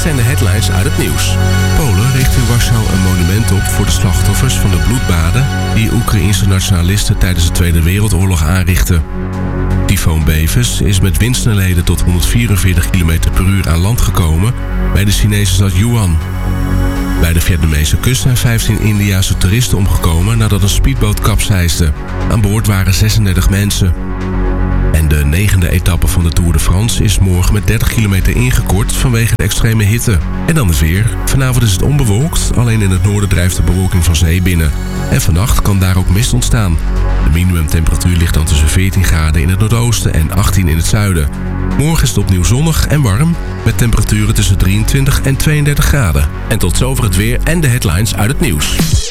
zijn de headlines uit het nieuws. Polen richt in Warschau een monument op voor de slachtoffers van de bloedbaden die Oekraïense nationalisten tijdens de Tweede Wereldoorlog aanrichtten. Tyfoon Bevis is met windsnelheden tot 144 km per uur aan land gekomen bij de Chinese stad Yuan. Bij de Vietnamese kust zijn 15 Indiase toeristen omgekomen nadat een speedboot kapseisde. Aan boord waren 36 mensen. En de 9e etappe van de Tour de France is morgen met 30 kilometer ingekort vanwege de extreme hitte. En dan het weer. Vanavond is het onbewolkt, alleen in het noorden drijft de bewolking van zee binnen. En vannacht kan daar ook mist ontstaan. De minimumtemperatuur ligt dan tussen 14 graden in het noordoosten en 18 in het zuiden. Morgen is het opnieuw zonnig en warm, met temperaturen tussen 23 en 32 graden. En tot zover het weer en de headlines uit het nieuws.